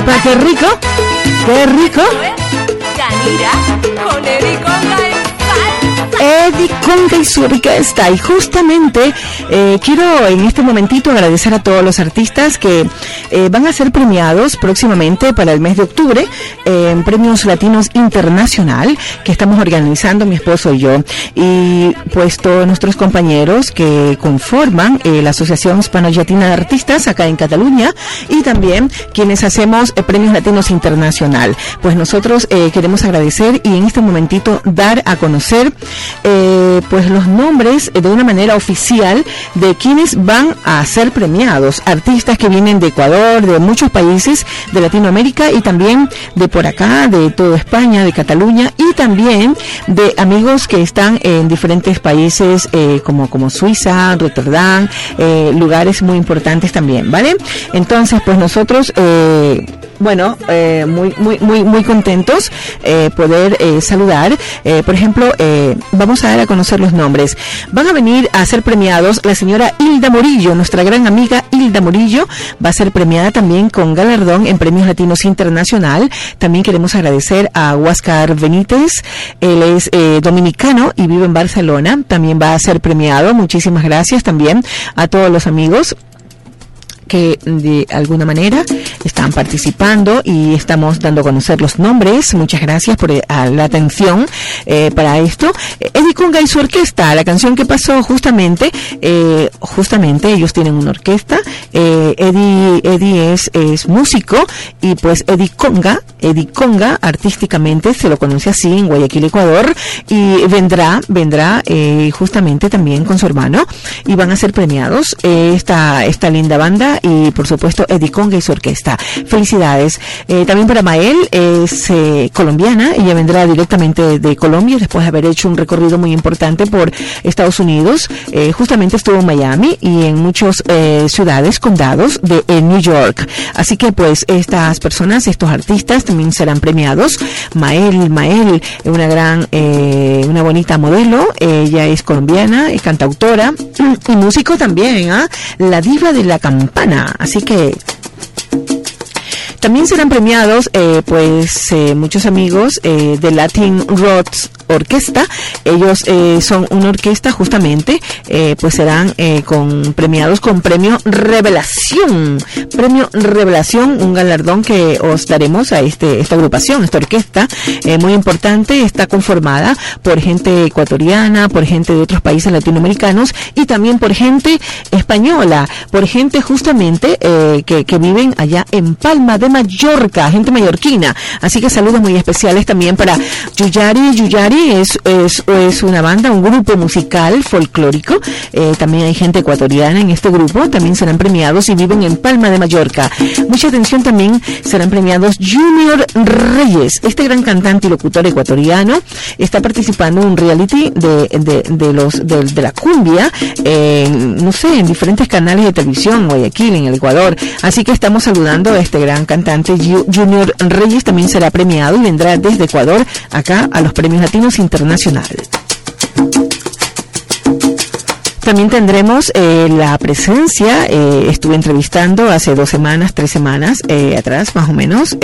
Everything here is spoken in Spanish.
arepa, qué rico, qué rico. Yanira con Eddie Conga en salsa. Eddie Conga y su orquesta. Y justamente quiero en este momentito agradecer a todos los artistas que van a ser premiados próximamente para el mes de octubre en Premios Latinos Internacional que estamos organizando mi esposo y yo, y pues todos nuestros compañeros que conforman la Asociación Hispano-Latina de Artistas acá en Cataluña, y también quienes hacemos Premios Latinos Internacional. Pues nosotros queremos agradecer y en este momentito dar a conocer pues los nombres de una manera oficial de quienes van a ser premiados, artistas que vienen de Ecuador, de muchos países de Latinoamérica y también de por acá, de toda España, de Cataluña, y también de amigos que están en diferentes países como Suiza, Rotterdam, lugares muy importantes también, ¿vale? Entonces, pues nosotros muy contentos poder saludar. Por ejemplo, vamos a dar a conocer los nombres. Van a venir a ser premiados la señora Hilda Morillo, nuestra gran amiga Hilda Morillo, va a ser premiada también con galardón en Premios Latinos Internacional. También queremos agradecer a Huáscar Benítez, él es dominicano y vive en Barcelona, también va a ser premiado. Muchísimas gracias también a todos los amigos que de alguna manera están participando y estamos dando a conocer los nombres. Muchas gracias por la atención para esto. Eddie Conga y su orquesta, la canción que pasó justamente ellos tienen una orquesta. Eddie es músico, y pues Eddie Conga artísticamente se lo conoce así en Guayaquil, Ecuador, y vendrá justamente también con su hermano y van a ser premiados esta linda banda. Y por supuesto Eddie Conga y su orquesta. Felicidades. También para Mael, es colombiana, ella vendrá directamente de Colombia después de haber hecho un recorrido muy importante por Estados Unidos. Justamente estuvo en Miami y en muchas ciudades, condados de New York. Así que pues estas personas, estos artistas también serán premiados. Mael, una bonita modelo, ella es colombiana, es cantautora y músico también, la diva de la campana. Así que también serán premiados muchos amigos de Latin Roots Orquesta. Ellos son una orquesta justamente, pues serán premiados con Premio Revelación, un galardón que os daremos a esta agrupación, esta orquesta muy importante. Está conformada por gente ecuatoriana, por gente de otros países latinoamericanos y también por gente española, por gente justamente que viven allá en Palma de Mallorca, gente mallorquina. Así que saludos muy especiales también para Yuyari es una banda, un grupo musical folclórico. También hay gente ecuatoriana en este grupo, también serán premiados y viven en Palma de Mallorca. Mucha atención, también serán premiados Junior Reyes, este gran cantante y locutor ecuatoriano, está participando en un reality de la cumbia, en diferentes canales de televisión, Guayaquil, en el Ecuador. Así que estamos saludando a este gran cantante Junior Reyes, también será premiado y vendrá desde Ecuador acá a los Premios Latinos Internacional. También tendremos la presencia, estuve entrevistando hace 3 semanas atrás más o menos,